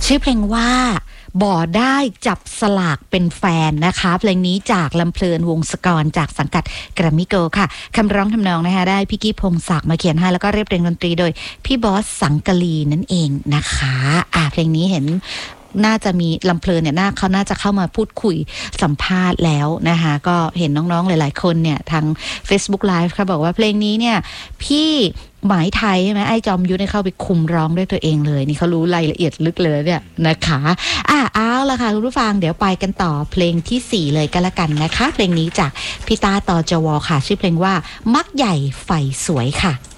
ชื่อเพลงว่าบ่ได้จับสลากเป็นแฟนนะคะเพลงนี้จากลำเพลินวงศกรจากสังกัดแกรมมี่โกลด์ค่ะคำร้องทำนองนะคะได้พี่กี้พงศักดิ์มาเขียนให้แล้วก็เรียบเรียงดนตรีโดยพี่บอสสังกลีนั่นเองนะคะเพลงนี้เห็นน่าจะมีลำเพลินเนี่ยเขาน่าจะเข้ามาพูดคุยสัมภาษณ์แล้วนะคะก็เห็นน้องๆหลายๆคนเนี่ยทาง Facebook Live ค่ะบอกว่าเพลงนี้เนี่ยพี่หมายไทยใช่ไหมไอ้จอมยุทธเข้าไปคุมร้องด้วยตัวเองเลยนี่เขารู้รายละเอียดลึกเลยเนี่ยนะคะเอาละค่ะคุณผู้ฟังเดี๋ยวไปกันต่อเพลงที่4เลยกันละกันนะคะเพลงนี้จากพี่ตาตจวค่ะชื่อเพลงว่ามักใหญ่ไฟสวยค่ะ